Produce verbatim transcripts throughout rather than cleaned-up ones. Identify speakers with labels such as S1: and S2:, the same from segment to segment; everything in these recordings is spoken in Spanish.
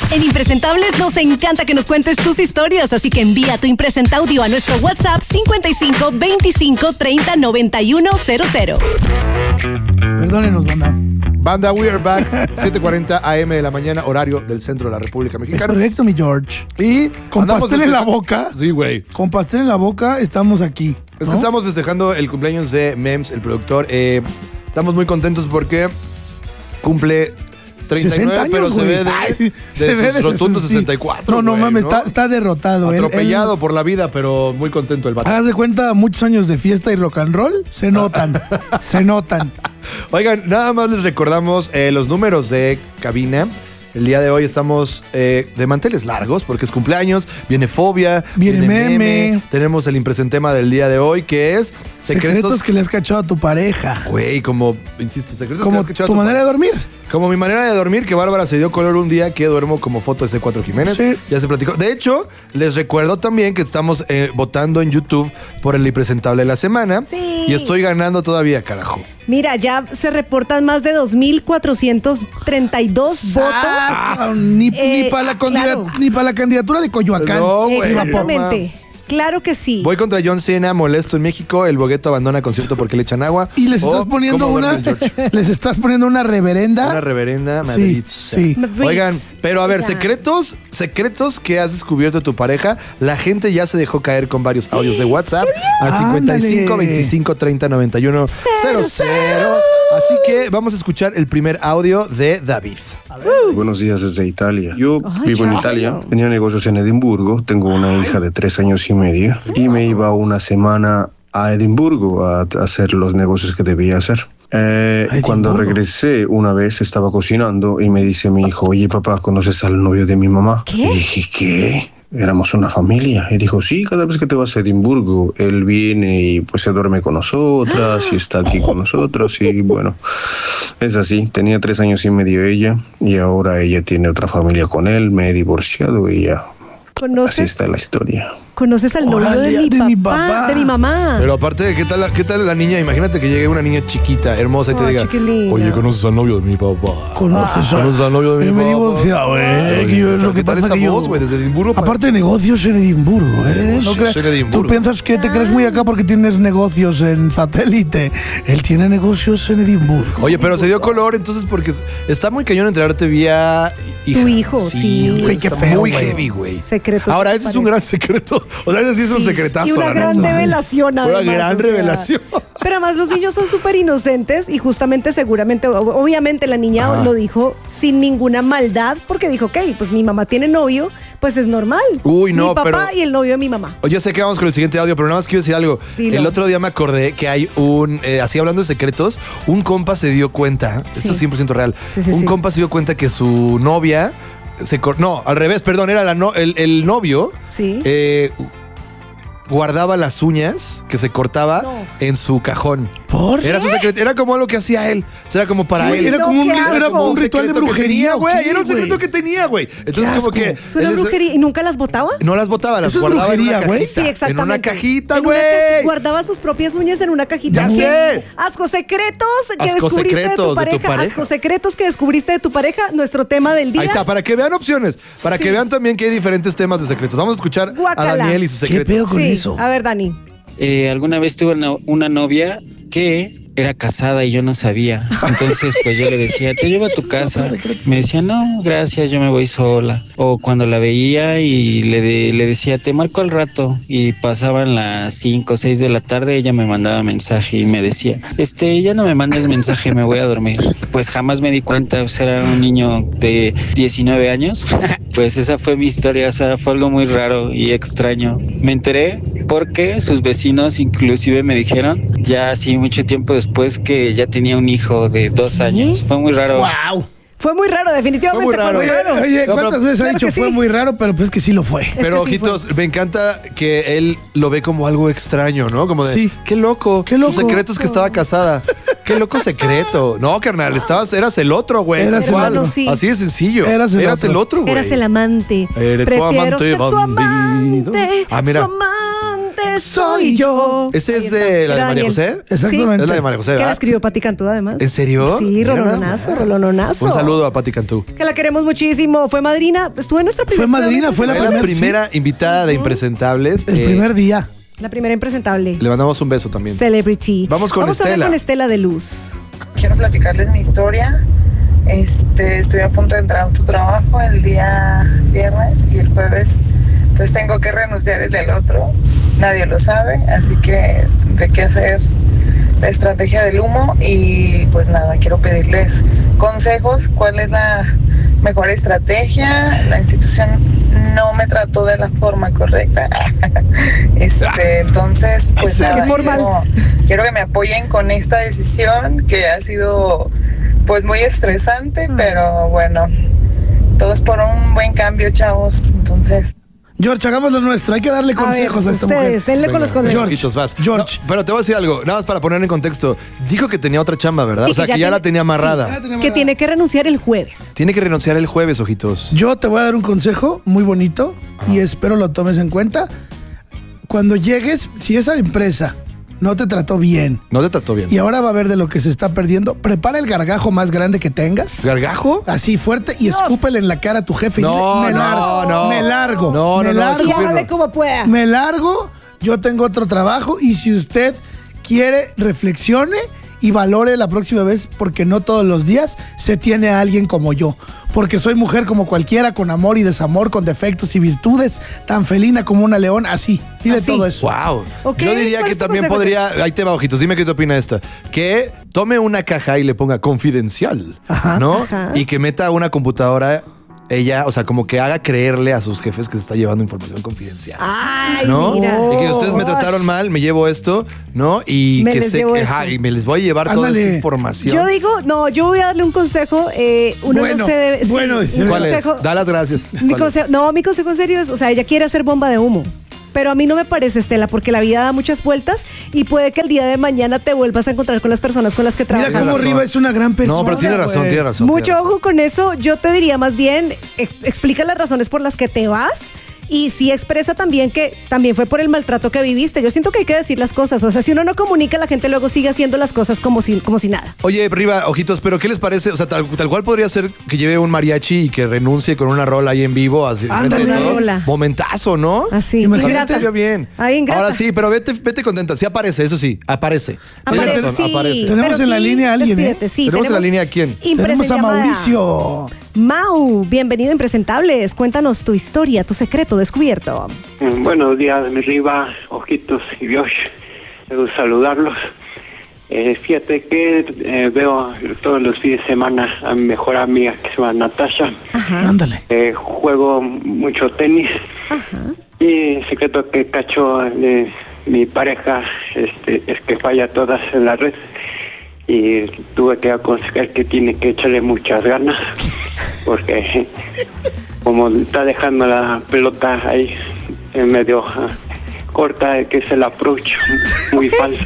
S1: En Impresentables nos encanta que nos cuentes tus historias, así que envía tu impresenta audio a nuestro WhatsApp cincuenta y cinco veinticinco treinta noventa y uno cero cero.
S2: Perdónenos, banda.
S3: Banda, we are back. siete cuarenta a eme de la mañana, horario del centro de la República Mexicana.
S2: Es correcto, mi George.
S3: Y
S2: con pastel en la boca.
S3: Sí, güey.
S2: Con pastel en la boca estamos aquí, ¿no?
S3: Es que estamos festejando el cumpleaños de Mems, el productor. Eh, estamos muy contentos porque cumple treinta y nueve,
S2: años,
S3: pero se
S2: güey.
S3: ve de,
S2: Ay, sí,
S3: de
S2: se
S3: sus
S2: ve de
S3: rotundos
S2: sí.
S3: sesenta y cuatro.
S2: No, no
S3: güey,
S2: mames,
S3: ¿no?
S2: Está, está derrotado.
S3: Atropellado
S2: él, él,
S3: por la vida, pero muy contento el vato.
S2: Haz de cuenta, muchos años de fiesta y rock and roll se notan. se notan.
S3: Oigan, nada más les recordamos eh, los números de cabina. El día de hoy estamos eh, de manteles largos porque es cumpleaños, viene Fobia,
S2: viene,
S3: viene meme.
S2: meme.
S3: Tenemos el impresentema del día de hoy que es
S2: secretos, secretos que le has cachado a tu pareja.
S3: Güey, como, insisto, secretos
S2: como
S3: que le has cachado
S2: tu
S3: a tu
S2: manera
S3: pareja.
S2: de dormir.
S3: Como mi manera de dormir, que Bárbara se dio color un día que duermo como foto de C cuatro Jiménez.
S2: Sí.
S3: Ya se platicó. De hecho, les recuerdo también que estamos eh, votando en YouTube por el impresentable de la semana.
S1: Sí.
S3: Y estoy ganando todavía, carajo.
S1: Mira, ya se reportan más de dos mil cuatrocientos treinta y dos votos.
S2: Ah, ni,
S1: Eh,
S2: ni para la,
S1: claro.
S2: pa la candidatura de Coyoacán.
S3: No, güey,
S1: exactamente. Claro que sí.
S3: Voy contra John Cena, molesto en México. El Bogueto abandona concierto porque le echan agua.
S2: Y les estás
S3: Oh,
S2: poniendo
S3: ¿cómo
S2: una.
S3: duerme el George?
S2: Les estás poniendo una reverenda.
S3: Una reverenda
S2: Sí,
S3: Madrid.
S2: sí.
S1: Madrid.
S3: Oigan, pero a ver,
S1: Oigan.
S3: secretos, secretos que has descubierto de tu pareja. La gente ya se dejó caer con varios audios de WhatsApp al cincuenta y cinco veinticinco treinta noventa y uno cero cero. Así que vamos a escuchar el primer audio de David.
S4: Buenos días desde Italia. Yo
S1: Ay,
S4: vivo en
S1: chao.
S4: Italia, tenía negocios en Edimburgo, tengo una hija de tres años y medio y me iba una semana a Edimburgo a a hacer los negocios que debía hacer. Eh,
S2: ¿A
S4: cuando
S2: Edimburgo?
S4: regresé, una vez estaba cocinando y me dice mi hijo, oye papá, ¿conoces al novio de mi mamá?
S1: ¿Qué?
S4: Y dije, ¿qué? Éramos una familia. Y dijo, sí, cada vez que te vas a Edimburgo, él viene y pues se duerme con nosotras y está aquí con nosotros y bueno, es así. Tenía tres años y medio ella y ahora ella tiene otra familia con él, me he divorciado y ya. Así
S1: ¿Conoces,
S4: está la historia.
S1: conoces al novio
S2: Órale,
S1: de, mi,
S2: de
S1: papá,
S2: mi papá.
S1: de mi mamá?
S3: Pero aparte, ¿qué tal, la- ¿qué tal la niña? Imagínate que llegue una niña chiquita, hermosa y te
S1: Ay,
S3: diga,
S1: chiquilina.
S3: oye, ¿conoces al novio de mi papá?
S2: Conoces a-
S3: ¿Conoces al novio de mi
S2: Yo
S3: papá?
S2: me he divorciado, eh. que yo- es lo
S3: ¿Qué
S2: que
S3: tal
S2: pasa
S3: esa
S2: que yo-
S3: voz, güey? Desde Edimburgo para-
S2: Aparte de negocios en Edimburgo, ¿eh?
S3: Negocios
S2: No creas-
S3: en Edimburgo.
S2: Tú piensas que te crees muy acá porque tienes negocios en satélite. Él tiene negocios en Edimburgo.
S3: Oye, pero se dio color entonces porque está muy cañón enterarte vía hija.
S1: Tu hijo, sí.
S3: güey,
S2: Güey, qué
S3: está
S2: feo,
S3: muy
S2: güey.
S3: heavy, güey.
S1: Secretos
S3: Ahora,
S1: de
S3: ese es un
S1: pareja.
S3: gran secreto. O sea, ese sí es un
S1: Sí,
S3: secretazo.
S1: y una
S3: la
S1: gran
S3: neta.
S1: revelación,
S3: Una
S1: además,
S3: gran
S1: o sea.
S3: revelación.
S1: Pero además los niños son súper inocentes y justamente seguramente, ob- obviamente la niña
S3: Ajá.
S1: lo dijo sin ninguna maldad porque dijo, ok, pues mi mamá tiene novio, pues es normal.
S3: Uy, no,
S1: mi papá
S3: pero-
S1: y el novio de mi mamá.
S3: Oye, yo sé que vamos con el siguiente audio, pero nada más quiero decir algo.
S1: Dilo.
S3: El otro día me acordé que hay un, eh, así hablando de secretos, un compa se dio cuenta,
S1: Sí.
S3: esto es cien por ciento real,
S1: Sí, sí,
S3: un
S1: sí.
S3: compa se dio cuenta que su novia se cor- no, al revés, perdón, era la no- el, el novio
S1: Sí.
S3: eh, guardaba las uñas que se cortaba
S1: No.
S3: en su cajón.
S2: ¿Por?
S3: Era su secreto, era como algo que hacía él. O sea, era como para
S2: Güey,
S3: él.
S2: era
S1: No,
S2: como un,
S1: qué
S2: era
S1: asco.
S2: un ritual de
S3: secreto que
S2: brujería,
S3: tenía,
S2: ¿o
S3: güey.
S2: qué,
S3: Era un secreto
S2: güey?
S3: que tenía, güey. Entonces, como
S2: asco.
S3: que.
S1: Suena
S3: él-
S1: brujería. ¿Y nunca las botaba?
S3: No las botaba, las
S2: Eso es
S3: guardaba en
S2: brujería,
S3: una
S2: güey.
S3: cajita.
S1: Sí, exactamente.
S3: En una cajita,
S1: En una
S3: güey.
S1: caji- Guardaba sus propias uñas en una cajita.
S3: Ya
S1: ¿Qué?
S3: sé.
S1: Asco secretos que
S3: Asco
S1: descubriste de tu,
S3: secretos de tu
S1: pareja.
S3: pareja.
S1: Asco secretos que descubriste de tu pareja. Nuestro tema del día.
S3: Ahí está, para que vean opciones, para
S1: Sí.
S3: que vean también que hay diferentes temas de secretos. Vamos a escuchar
S1: Guácala.
S3: a Daniel y su
S2: ¿Qué
S3: secreto.
S2: pedo con
S1: Sí.
S2: eso?
S1: A ver, Dani.
S5: Eh, alguna vez tuve una, una novia que era casada y yo no sabía. Entonces, pues yo le decía, te llevo a tu casa. Me decía, no, gracias, yo me voy sola. O cuando la veía y le, de- le decía, te marco al rato. Y pasaban las cinco o seis de la tarde, ella me mandaba mensaje y me decía, este, ya no me mandes mensaje, me voy a dormir. Pues jamás me di cuenta, o sea, era un niño de diecinueve años. Pues esa fue mi historia, o sea, fue algo muy raro y extraño. Me enteré porque sus vecinos inclusive me dijeron, ya así mucho tiempo después, que ya tenía un hijo de dos años. Fue muy raro.
S2: ¡Wow!
S1: Fue muy raro, definitivamente
S3: Fue muy raro.
S2: Oye,
S1: raro.
S2: oye,
S3: No,
S2: ¿cuántas
S3: pero-
S2: veces ha
S1: Claro
S2: dicho
S1: que
S2: fue
S1: sí.
S2: muy raro? Pero pues que sí lo fue.
S3: Pero,
S1: que sí
S3: ojitos, me encanta que él lo ve como algo extraño, ¿no? Como de,
S2: Sí.
S3: qué loco.
S2: Qué loco.
S3: Su secreto es que estaba casada. Qué loco secreto. No, carnal, estabas, eras el otro, güey.
S2: Eras el
S3: ¿Cuál?
S1: otro. Sí.
S3: Así de sencillo.
S2: Eras el otro.
S3: el otro, güey.
S1: Eras el amante.
S3: Eres tu
S1: Prefiero
S3: amante
S1: ser su
S3: bandido.
S1: amante.
S3: Ah, mira.
S1: Su amante, soy yo.
S3: ¿Ese
S1: Ahí
S3: es
S1: está.
S3: de la de
S1: Era
S3: María
S1: Daniel.
S3: José?
S2: Exactamente.
S3: Es la de María José,
S1: Que la
S3: ¿verdad?
S1: escribió Pati Cantú, además.
S3: ¿En serio?
S1: Sí,
S3: Mira nada
S1: rolonazo,
S3: más.
S1: rolonazo.
S3: Un saludo a Pati Cantú.
S1: Que la queremos muchísimo. Fue madrina. Estuvo en nuestra primera.
S2: Fue madrina, fue la
S3: Fue la
S2: primera,
S3: primera invitada de Impresentables.
S2: El
S3: Eh,
S2: primer día.
S1: La primera impresentable.
S3: Le mandamos un beso también.
S1: Celebrity.
S3: Vamos con
S1: Vamos a hablar
S3: Estela.
S1: con Estela de Luz.
S6: Quiero platicarles mi historia. Este, estoy a punto de entrar a tu trabajo el día viernes y el jueves pues tengo que renunciar el del otro. Nadie lo sabe, así que tendré que hacer la estrategia del humo y pues nada, quiero pedirles consejos. ¿Cuál es la mejor estrategia? La institución no me trató de la forma correcta. este, entonces, pues nada, quiero, quiero que me apoyen con esta decisión que ha sido pues muy estresante, pero bueno, todos por un buen cambio, chavos. Entonces,
S2: George, hagamos lo nuestro. Hay que darle consejos a,
S1: ver,
S2: esta
S1: ustedes,
S2: mujer.
S1: denle con los consejos.
S2: George,
S3: Ojitos, vas.
S2: George.
S3: No, pero te voy a decir algo, nada más para poner en contexto. Dijo que tenía otra chamba, ¿verdad?
S1: Sí,
S3: o sea,
S1: que
S3: que
S1: ya
S3: ya,
S1: tiene-
S3: la tenía amarrada.
S2: Ya tenemos
S1: Que
S2: la-
S1: tiene que renunciar el jueves.
S3: Tiene que renunciar el jueves, ojitos.
S2: Yo te voy a dar un consejo muy bonito y espero lo tomes en cuenta. Cuando llegues, si esa empresa no te trató bien
S3: No te trató bien.
S2: y ahora va a ver de lo que se está perdiendo, prepara el gargajo más grande que tengas.
S3: ¿Gargajo?
S2: Así fuerte y escúpele en la cara a tu jefe. y
S3: No,
S2: dile, me
S3: no,
S2: largo,
S3: no.
S2: me largo,
S3: No,
S2: me
S3: no, no,
S2: largo,
S1: Y
S3: escupirlo.
S1: hágale como pueda.
S2: me largo, yo tengo otro trabajo y si usted quiere, reflexione y valore la próxima vez porque no todos los días se tiene a alguien como yo. Porque soy mujer como cualquiera, con amor y desamor, con defectos y virtudes, tan felina como una león, así. Dile
S1: Así.
S2: todo eso.
S3: Wow.
S1: Ok,
S3: Yo diría
S1: ¿cuál
S3: que
S1: es tu
S3: también
S1: consejo,
S3: podría. Ahí te va, ojitos. Dime qué te opina esta. Que tome una caja y le ponga confidencial.
S2: Ajá.
S3: ¿No?
S1: Ajá.
S3: Y que meta una computadora. Ella, o sea, como que haga creerle a sus jefes que se está llevando información confidencial.
S1: Ay,
S3: ¿No?
S1: mira.
S3: Y que ustedes me trataron mal, me llevo esto, ¿no? Y
S1: Me
S3: que
S1: les
S3: sé
S1: llevo
S3: que.
S1: esto.
S3: Ajá, y me les voy a llevar toda
S2: Ándale.
S3: esta información.
S1: Yo digo, no, yo voy a darle un consejo. Eh, uno
S2: Bueno,
S1: no se debe. sí,
S2: bueno,
S1: un
S2: dice-
S3: ¿Cuál
S1: consejo-
S3: es? Da las gracias.
S1: Mi
S3: ¿Cuál es?
S1: consejo, no, mi consejo en serio es, o sea, ella quiere hacer bomba de humo. Pero a mí no me parece, Estela, porque la vida da muchas vueltas y puede que el día de mañana te vuelvas a encontrar con las personas con las que
S2: Mira
S1: trabajas.
S2: cómo
S3: razón.
S2: Riva es una gran persona.
S3: No, pero tiene razón,
S2: güey.
S3: tiene razón.
S1: Mucho
S3: tiene razón.
S1: ojo con eso. Yo te diría más bien, ex- explica las razones por las que te vas y sí expresa también que también fue por el maltrato que viviste. Yo siento que hay que decir las cosas. O sea, si uno no comunica, la gente luego sigue haciendo las cosas como si, como si nada.
S3: Oye, Riva, ojitos, pero ¿qué les parece? O sea, tal, tal cual podría ser que lleve un mariachi y que renuncie con una rola ahí en vivo, así frente
S2: Ándale.
S3: de todos.
S1: Una rola.
S3: Momentazo, ¿no?
S1: Así,
S2: Imagínate.
S1: ingrata.
S3: Se vio bien.
S1: Ahí, ingrata.
S3: Ahora sí, pero vete, vete contenta. Sí aparece, eso sí, aparece. Tienes
S1: Aparece,
S3: razón,
S1: sí,
S3: aparece.
S2: Tenemos
S1: pero
S2: en la
S1: sí,
S2: línea a alguien, ¿eh?
S1: despídete, sí,
S3: ¿Tenemos en la línea a quién?
S1: Impresen
S2: Tenemos a
S1: llamada.
S2: Mauricio.
S1: Mau, bienvenido a Impresentables. Cuéntanos tu historia, tu secreto descubierto.
S7: Mm, Buenos días, mi Riva, Ojitos y Josh. Me gusta saludarlos. Eh, fíjate que eh, veo todos los fines de semana a mi mejor amiga que se llama Natasha.
S2: Ándale.
S7: Eh, juego mucho tenis. Y el secreto que cacho de mi pareja este, es que falla todas en la red. Y tuve que aconsejar que tiene que echarle muchas ganas. Porque como está dejando la pelota ahí en medio ah, corta, que es el approach muy falso.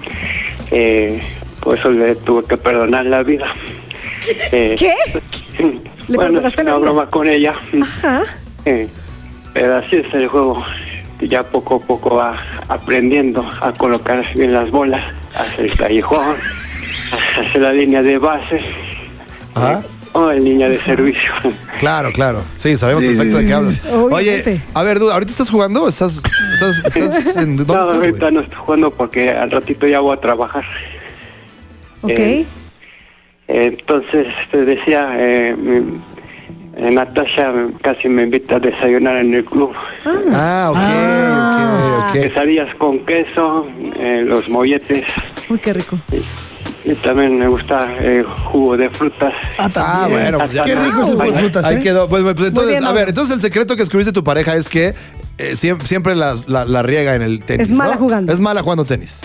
S7: Eh, por eso le tuve que perdonar la vida. Eh,
S1: ¿Qué? ¿Le
S7: bueno,
S1: perdonaste
S7: es
S1: la
S7: una
S1: vida?
S7: broma con ella.
S1: Ajá.
S7: Eh, pero así es el juego. Ya poco a poco va aprendiendo a colocar bien las bolas, hacer el callejón, hacer la línea de base
S3: Ajá.
S7: o en línea de servicio.
S3: Claro, claro. Sí, sabemos
S2: Sí,
S3: perfecto
S2: sí,
S3: de qué
S2: sí,
S3: hablas.
S2: sí.
S1: Obviamente.
S3: Oye, a ver, duda, ¿ahorita estás jugando? o ¿Estás, estás, estás en, ¿Dónde
S7: No,
S3: estás,
S7: ahorita
S3: güey?
S7: no estoy jugando porque al ratito ya voy a trabajar.
S1: Ok.
S7: Eh, Entonces, te decía, eh, mi- eh, Natasha casi me invita a desayunar en el club.
S3: Ah, ok,
S2: Ah.
S3: ok, ok.
S7: Quesadillas con queso, eh, los molletes.
S1: Uy, qué rico.
S7: Y también me gusta eh, jugo de frutas.
S2: Ah, también.
S3: Ah, bueno, pues ya.
S2: Qué rico ese jugo de frutas,
S3: Ahí
S2: ¿eh?
S3: quedó. Pues, pues, entonces,
S1: bien,
S3: a
S1: Mauro.
S3: ver, entonces el secreto que escribiste tu pareja es que eh, siempre, siempre la, la- la riega en el tenis.
S1: Es mala
S3: ¿no?
S1: jugando.
S3: Es mala jugando tenis.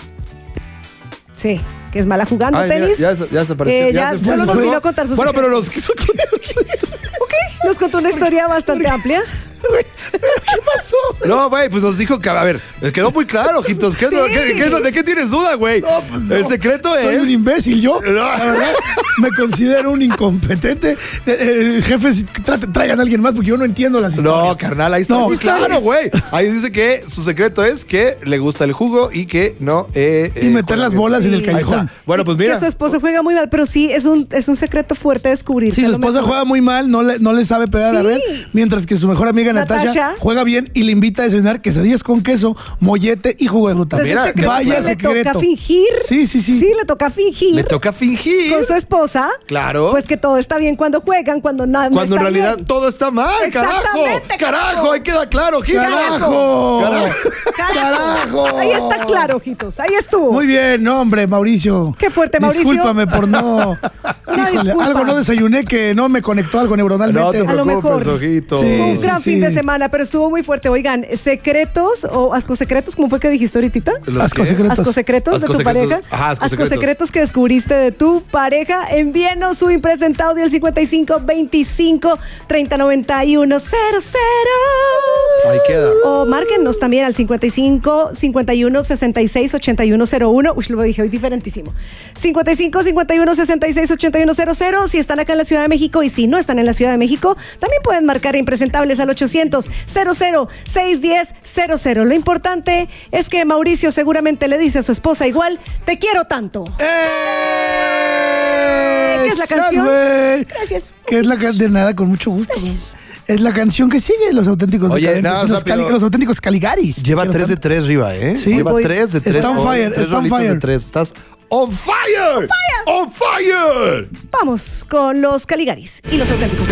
S1: Sí, que es mala jugando
S3: Ay, mira,
S1: tenis.
S3: ya, se- ya se apareció.
S1: Eh,
S3: ya
S1: ya
S3: se
S1: solo
S3: fue.
S1: nos vino a contar sus
S3: Bueno, pero
S1: secretos.
S3: los quiso contar su historia.
S1: Ok, nos contó una historia bastante amplia.
S2: Güey, ¿Qué pasó?
S3: No, güey, pues nos dijo que, a ver, quedó muy claro, ojitos. ¿Qué, es lo-
S1: Sí.
S3: qué- qué es lo- ¿De qué tienes duda, güey?
S2: No, pues no.
S3: El secreto
S2: Soy
S3: es...
S2: un imbécil, yo.
S3: No.
S2: La verdad, me considero un incompetente. Eh, eh, jefes, trate- traigan a alguien más porque yo no entiendo las historias.
S3: No, carnal, ahí está
S2: No,
S3: muy claro,
S1: historias.
S3: güey. Ahí dice que su secreto es que le gusta el jugo y que no... Eh,
S2: Y
S3: eh,
S2: meter
S3: juega
S2: las
S3: bien.
S2: bolas en el
S1: Sí.
S3: Ahí
S2: callejón.
S3: está. Bueno, pues mira.
S1: Que su esposo juega muy mal, pero sí, es un, es un secreto fuerte descubrir.
S2: Sí,
S1: que
S2: su
S1: a lo
S2: esposa
S1: mejor-
S2: juega muy mal, no le, no le sabe pegar a la
S1: Sí.
S2: red, mientras que su mejor amiga Natasha,
S1: Natasha.
S2: juega bien y le invita a desayunar quesadillas con queso, mollete y jugo de fruta.
S1: Pero ese
S3: Mira,
S1: secreto
S2: vaya
S1: sí
S2: secreto.
S1: le toca fingir.
S2: Sí, sí, sí.
S1: Sí, le toca fingir.
S3: Le toca fingir.
S1: Con su esposa.
S3: Claro.
S1: Pues que todo está bien cuando juegan, cuando nada no
S3: Cuando en
S1: está
S3: realidad
S1: bien.
S3: todo está mal, carajo.
S1: Exactamente,
S3: Carajo,
S1: carajo.
S3: ahí queda claro, Gil.
S2: ¡Carajo!
S3: Carajo.
S2: ¡Carajo!
S1: Ahí está claro, ojitos. Ahí estuvo.
S2: Muy bien, no, hombre, Mauricio.
S1: Qué fuerte, Mauricio.
S2: Discúlpame por no. Híjole,
S1: disculpa.
S2: algo no desayuné que no me conectó algo neuronalmente.
S3: No te
S1: A lo
S3: preocupes,
S1: mejor.
S3: ojito.
S2: Sí.
S1: Fue un gran
S2: sí.
S1: fin de semana, pero estuvo muy fuerte. Oigan, secretos o ascosecretos, ¿cómo fue que dijiste ahorita?
S3: ¿Los
S2: Asco
S3: qué?
S2: secretos.
S1: Ascosecretos de tu
S3: Ascosecretos.
S1: pareja.
S3: Ajá, ascosecretos.
S1: Ascosecretos que descubriste de tu pareja. Envíenos su impresentado audio al cincuenta y cinco veinticinco treinta noventa y uno cero cero.
S3: Ahí queda.
S1: O márquennos también al cincuenta y cinco cincuenta y uno sesenta y seis ochenta y uno cero uno. Uy, lo dije hoy diferentísimo. cincuenta y cinco cincuenta y uno sesenta y seis ochenta y uno cero cero. Si están acá en la Ciudad de México y si no están en la Ciudad de México, también pueden marcar impresentables al ochocientos cero cero seis diez cero cero. Lo importante es que Mauricio seguramente le dice a su esposa igual, te quiero tanto.
S2: ¡Eh!
S1: ¿Qué es la canción?
S2: ¡Salve!
S1: Gracias.
S2: ¿Qué es la canción? De nada, con mucho gusto.
S1: Gracias.
S2: Es la canción que sigue Los Auténticos
S3: Oye,
S2: Decadentes,
S3: nada,
S2: los,
S3: rápido.
S2: Cali- los Auténticos Caligaris.
S3: Lleva
S2: Quiero
S3: tres de
S2: tanto.
S3: tres, Riva, ¿eh?
S2: Sí.
S3: Lleva
S1: Voy.
S3: tres de tres.
S2: Está on
S3: hoy,
S2: fire,
S3: tres
S2: está on
S3: rolitas de
S2: fire.
S3: tres. Estás on fire. On fire.
S1: Vamos con los Caligaris y los auténticos.